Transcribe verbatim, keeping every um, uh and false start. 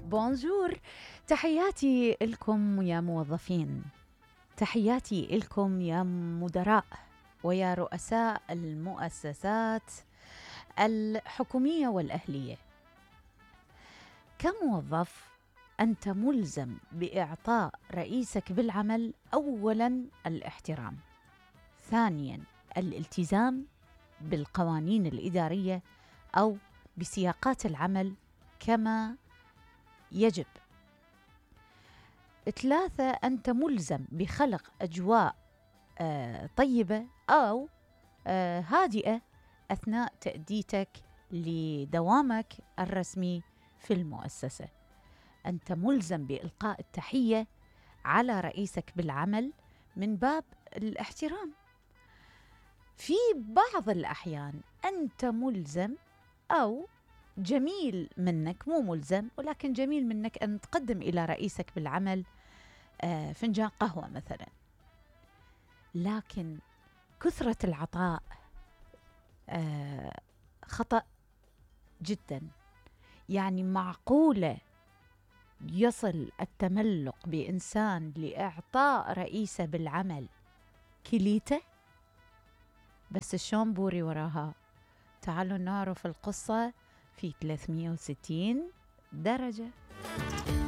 بونجور، تحياتي لكم يا موظفين، تحياتي لكم يا مدراء ويا رؤساء المؤسسات الحكومية والأهلية. كموظف أنت ملزم بإعطاء رئيسك بالعمل أولاً الاحترام، ثانياً الالتزام بالقوانين الإدارية أو بسياقات العمل كما يجب. ثلاثة، أنت ملزم بخلق أجواء آه طيبة أو آه هادئة أثناء تأديتك لدوامك الرسمي في المؤسسة. أنت ملزم بإلقاء التحية على رئيسك بالعمل من باب الاحترام. في بعض الأحيان أنت ملزم أو جميل منك، مو ملزم ولكن جميل منك أن تقدم إلى رئيسك بالعمل آه فنجان قهوة مثلا، لكن كثرة العطاء آه خطأ جدا. يعني معقولة يصل التملق بإنسان لإعطاء رئيسه بالعمل كليته؟ بس شلون بوري وراها؟ تعالوا نعرف القصة في ثلاثمئة وستين درجة.